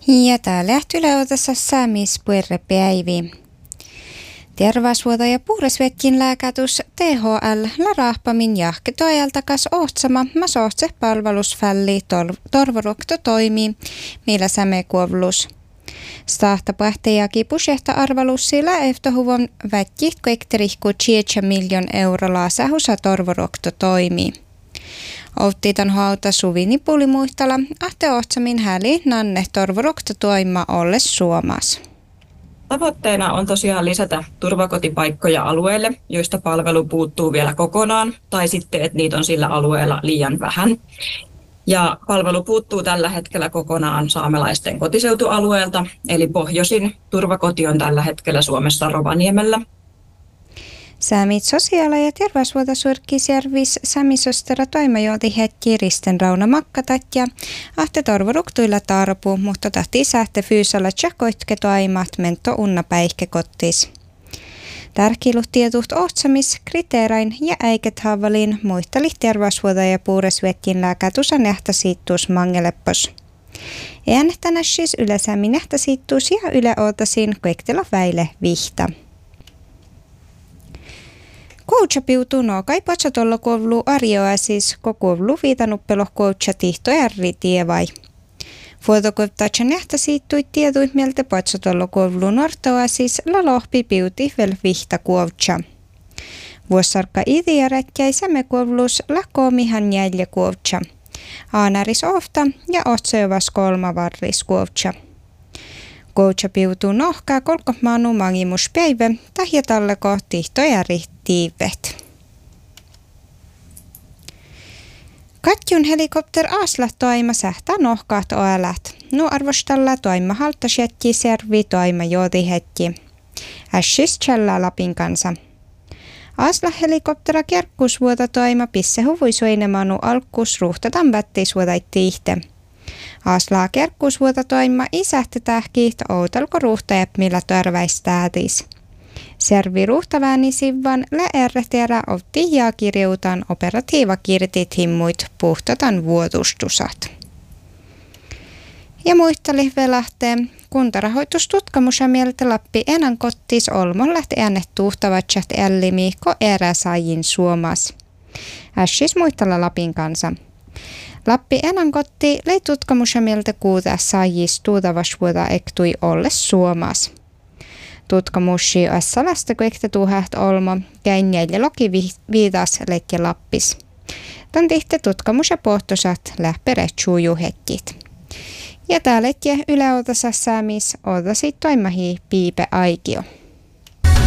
Ja täällä lähtylöotassa saamispuerrepäivi. Terveysvuoto ja puhdas-vetkin lääkätys THL rahpamin jahketoajaltakas ohtsama mas ohtse palvelusfälli torvorokto toimii, millä sämekuovlus. Stahtapähtejäki pusehta arvalussilla eftohuvon väkki kuekterihku 10 miljoon euroa sähusa torvorokto toimii. Outtiitan hauta suvini pulimuhtala, ahte ohtsamin häli nanne torvorokto toima olle Suomas. Tavoitteena on tosiaan lisätä turvakotipaikkoja alueelle, joista palvelu puuttuu vielä kokonaan, tai sitten, että niitä on sillä alueella liian vähän. Ja palvelu puuttuu tällä hetkellä kokonaan saamelaisten kotiseutualueelta, eli pohjoisin turvakoti on tällä hetkellä Suomessa Rovaniemellä. Saamit sosiaali- ja terveysvuotosurkkisjärvis Samisostera toimajooti hetki Risten Rauna Makkatatja, ahte torvoruktuilla tarpu, mutta tahti sähte fyysalla tjakoitke toimat mento unna päihkekottis. Tärkiluhtietuht ohtsamis, kriteerain ja äiket haavaliin muistali terveysvuoto ja puuresvetkin lääkätusa nähtäsiittuus mangeleppos. Äänetänäs yleisämmin nähtäsiittuus ja yleootasin koektela väile vihta. Coachapiutuu nokai patsatolla kovlu arjoa siis kokovlu viitanuppelo coacha tihto ärri tievai. Fotokohtaatsa nähtä siittui tietui mieltä patsatolla kovlu nortoa siis la lohpi piuti vel vihta coacha. Vuossarka idiaräkkäi sämekovlus la koomihan jäljä coacha. Aanaris ofta ja otsojovas kolmavarris coacha. Coacha piutuu nohkaa kolkomaanu mangimuspäivä tahjatalleko tihtojäri tiivet. Katjun helikopter asla toima sähtää nohkaat oelät. Nu arvostalla toima haltasjätki servi toima joodi hetki. Ässis tjällä Lapin kanssa. Asla helikoptera kerkkusvuota toima pisse huvuisuinemanu alkkus ruuhtataan vättisvuotait tiihte. Aslaa kerkkusvuota toima isähti tähkiit outalko ruuhtajappmilla törväistäätis. Servi ruuhtavääni sivvan läärrehtierä otti ja kirjautan operatiivakirtit himmuit puhtatan vuotustusat. Ja muistali velahteen kuntarahoitustutkamusa mieltä Lappi enän kottis olmon lähti äänet tuhtavatsat ällimi ko eräsaajin Suomas. Ässis muistella Lapin kanssa. Lappi enän kotti lei tutkamusa mieltä kuuta saajis tuutavasvuota ektui olle Suomas. Tutkamusi assalasta kuekte tuhat olmo, käin neljä loki viitas leikki Lappis. Tän tihte tutkamus ja pohtosat lähperetsuu juhekkit. Ja tää leikki yläotassa saamis otasi toimahi piipe aikio.